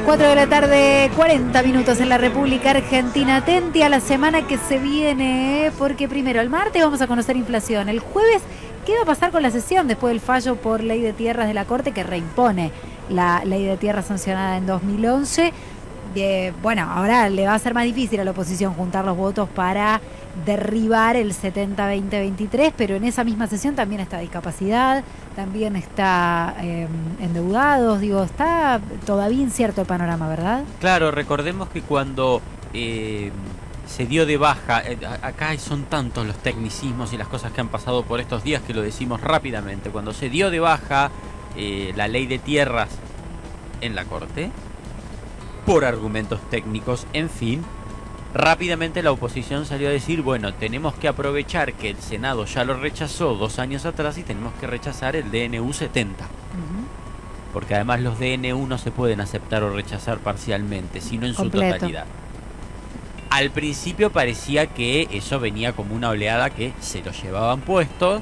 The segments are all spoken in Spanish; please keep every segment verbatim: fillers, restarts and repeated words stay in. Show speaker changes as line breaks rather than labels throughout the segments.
cuatro de la tarde, cuarenta minutos en la República Argentina. Atenti a la semana que se viene, porque primero el martes vamos a conocer inflación. El jueves, ¿qué va a pasar con la sesión después del fallo por ley de tierras de la Corte que reimpone la ley de tierras sancionada en dos mil once? Eh, bueno, ahora le va a ser más difícil a la oposición juntar los votos para derribar el setenta veinte veintitrés, pero en esa misma sesión también está discapacidad, también está eh, endeudados, digo, está todavía incierto el panorama, ¿verdad?
Claro, recordemos que cuando eh, se dio de baja, eh, acá son tantos los tecnicismos y las cosas que han pasado por estos días que lo decimos rápidamente, cuando se dio de baja eh, la ley de tierras en la Corte, por argumentos técnicos, en fin, rápidamente la oposición salió a decir, bueno, tenemos que aprovechar que el Senado ya lo rechazó dos años atrás y tenemos que rechazar el D N U setenta. Uh-huh. Porque además los D N U no se pueden aceptar o rechazar parcialmente, sino en Completo. su totalidad. Al principio parecía que eso venía como una oleada que se lo llevaban puestos.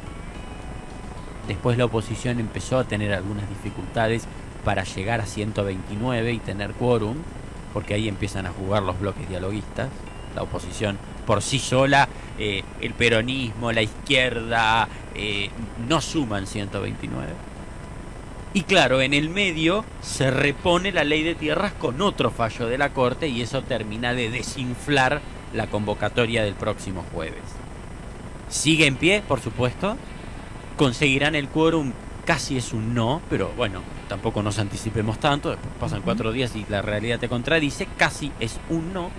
Después la oposición empezó a tener algunas dificultades para llegar a ciento veintinueve y tener quórum, porque ahí empiezan a jugar los bloques dialoguistas. La oposición por sí sola, eh, el peronismo, la izquierda, eh, no suman ciento veintinueve. Y claro, en el medio se repone la ley de tierras con otro fallo de la Corte y eso termina de desinflar la convocatoria del próximo jueves. Sigue en pie, por supuesto. Conseguirán el quórum, casi es un no, pero bueno, tampoco nos anticipemos tanto, después pasan cuatro días y la realidad te contradice, casi es un no.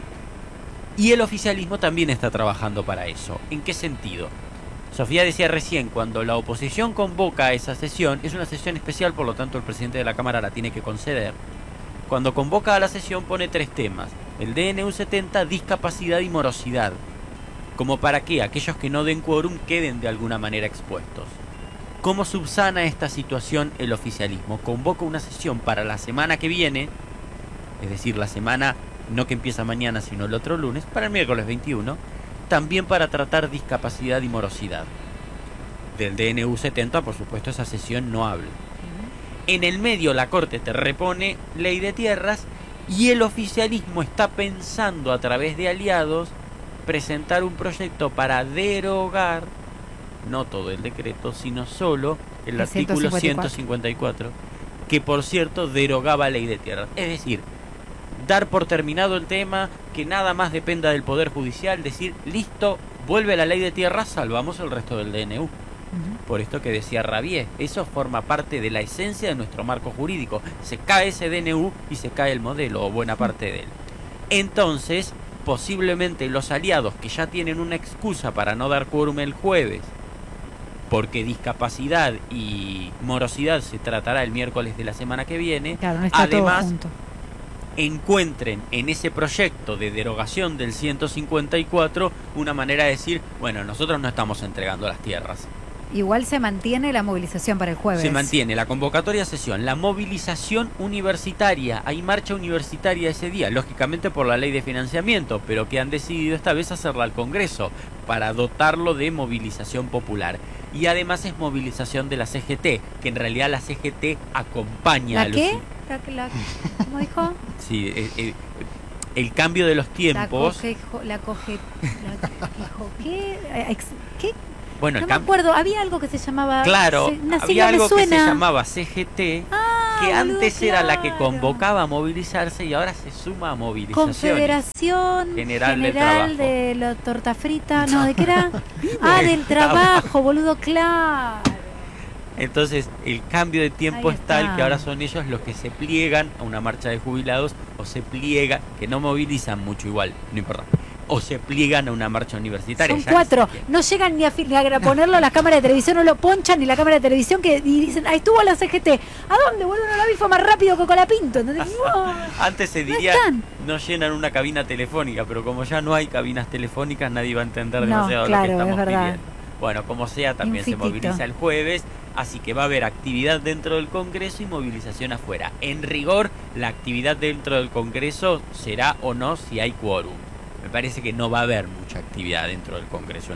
Y el oficialismo también está trabajando para eso. ¿En qué sentido? Sofía decía recién, cuando la oposición convoca esa sesión, es una sesión especial, por lo tanto el presidente de la Cámara la tiene que conceder. Cuando convoca a la sesión pone tres temas: el D N U setenta, discapacidad y morosidad. Como para que aquellos que no den quórum queden de alguna manera expuestos. ¿Cómo subsana esta situación el oficialismo? Convoca una sesión para la semana que viene, es decir, la semana no que empieza mañana sino el otro lunes, para el miércoles veintiuno, también para tratar discapacidad y morosidad. Del D N U setenta, por supuesto, esa sesión no habla. En el medio la Corte te repone ley de tierras y el oficialismo está pensando a través de aliados presentar un proyecto para derogar no todo el decreto, sino solo el, el artículo ciento cincuenta y cuatro, que por cierto derogaba ley de tierras. Es decir, dar por terminado el tema, que nada más dependa del Poder Judicial, decir, listo, vuelve la ley de tierras, salvamos el resto del D N U. Uh-huh. Por esto que decía Rabier, eso forma parte de la esencia de nuestro marco jurídico. Se cae ese D N U y se cae el modelo, o buena parte de él. Entonces, posiblemente los aliados que ya tienen una excusa para no dar quórum el jueves, porque discapacidad y morosidad se tratará el miércoles de la semana que viene,
claro, no está
además
todo junto,
encuentren en ese proyecto de derogación del ciento cincuenta y cuatro una manera de decir, bueno, nosotros no estamos entregando las tierras.
Igual se mantiene la movilización para el jueves.
Se mantiene la convocatoria a sesión, la movilización universitaria. Hay marcha universitaria ese día, lógicamente por la ley de financiamiento, pero que han decidido esta vez hacerla al Congreso para dotarlo de movilización popular. Y además es movilización de la C G T, que en realidad la C G T acompaña
¿La
a los...
qué? ¿La, la, ¿Cómo dijo?
Sí, eh, eh, el cambio de los tiempos...
La coge... La coge la, ¿Qué? ¿Qué?
Bueno,
no me acuerdo, había algo que se llamaba...
Claro,
se,
había algo
que
se llamaba C G T,
ah,
que
boludo,
antes
claro.
era la que convocaba a movilizarse y ahora se suma a movilización.
Confederación
General,
General de la Torta Frita, no, ¿de qué era? Ah, del trabajo, boludo, claro.
Entonces, el cambio de tiempo es tal que ahora son ellos los que se pliegan a una marcha de jubilados o se pliegan, que no movilizan mucho igual, no importa. O se pliegan a una marcha universitaria.
Son cuatro, no llegan ni a, ni a ponerlo a la cámara de televisión, no lo ponchan ni la cámara de televisión, que y dicen, ahí estuvo la C G T. ¿A dónde, boludo? No la vi, fue más rápido que Colapinto. Entonces, no,
antes se diría,
no,
no llenan una cabina telefónica, pero como ya no hay cabinas telefónicas, nadie va a entender
no,
demasiado
claro,
lo que estamos
es verdad.
pidiendo. Bueno, como sea, también se moviliza el jueves, así que va a haber actividad dentro del Congreso y movilización afuera. En rigor, la actividad dentro del Congreso será o no si hay quórum. Me parece que no va a haber mucha actividad dentro del Congreso en rigor.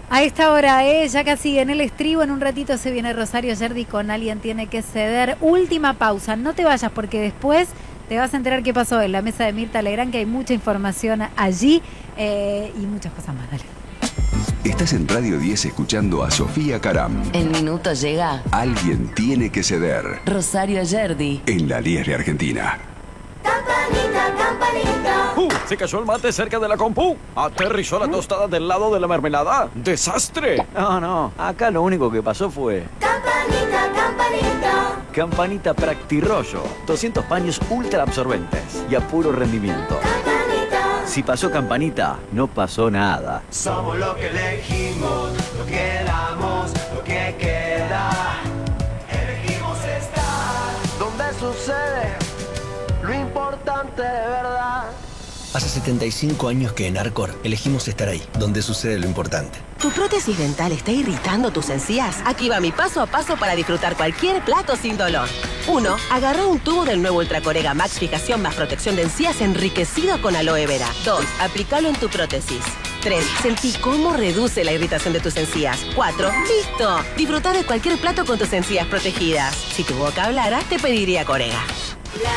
A esta hora, eh, ya casi en el estribo, en un ratito se viene Rosario Yerdi con Alguien Tiene que Ceder. Última pausa, no te vayas porque después te vas a enterar qué pasó en la mesa de Mirta Legrand, que hay mucha información allí eh, y muchas cosas más. Dale.
Estás en Radio diez escuchando a Sofía Caram.
El minuto llega.
Alguien tiene que ceder.
Rosario Yerdi.
En la diez de Argentina.
Campanita, campanita.
¡Uh! Se cayó el mate cerca de la compu. Aterrizó la tostada del lado de la mermelada. ¡Desastre!
No, no. Acá lo único que pasó fue...
Campanita, campanita.
Campanita Practirollo. doscientos paños ultra absorbentes y a puro rendimiento.
Campanita.
Si pasó Campanita, no pasó nada.
Somos lo que elegimos, lo que damos, lo que queda. Elegimos estar donde sucede lo importante de verdad.
Hace setenta y cinco años que en Arcor elegimos estar ahí, donde sucede lo importante.
¿Tu prótesis dental está irritando tus encías? Aquí va mi paso a paso para disfrutar cualquier plato sin dolor. uno. Agarrá un tubo del nuevo Ultracorega Max Fijación más protección de encías enriquecido con aloe vera. dos. Aplicalo en tu prótesis. tres. Sentí cómo reduce la irritación de tus encías. cuatro. ¡Listo! Disfruta de cualquier plato con tus encías protegidas. Si tu boca hablara, te pediría Corega.